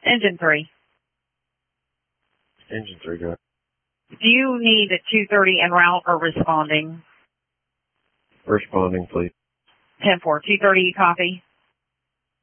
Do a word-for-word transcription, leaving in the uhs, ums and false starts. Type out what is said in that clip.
Engine three. Engine three, go ahead. Do you need a two thirty en route or responding? Responding, please. ten four. two thirty, you copy?